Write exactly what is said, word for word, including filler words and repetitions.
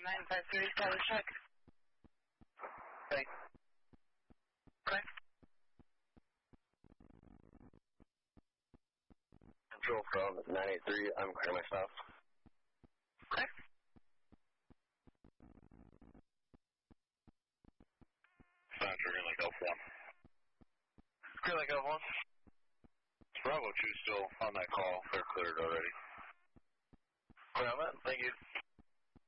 nine five three, status check. Okay. Okay. Control from nine eight three, I'm clear myself. Okay. Center, Green Lake Alpha one. Green Lake Alpha one. Bravo two still on that call. They're cleared already. Clear on that. Thank you.